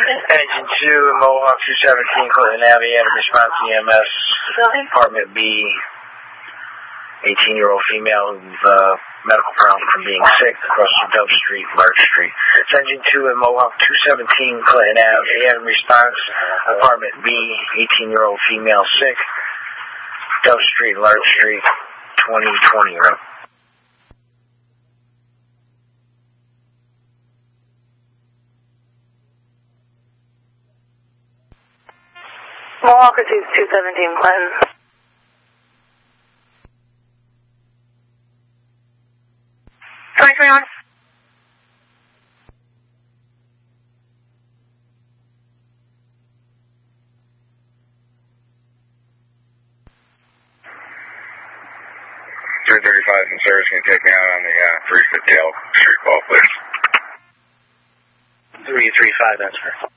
Engine 2, Mohawk 217, Clinton Avenue, had a response EMS, apartment B, 18-year-old female with medical problem from being sick across Dove Street, Larch Street. It's Engine 2 and Mohawk 217, Clinton Avenue, had a response, apartment B, 18-year-old female sick, Dove Street, Larch Street, 2020 room. Mohawk 217, Clinton. On. Three 35 in service, can you take me out on the 350 Street call, please? 335, that's correct.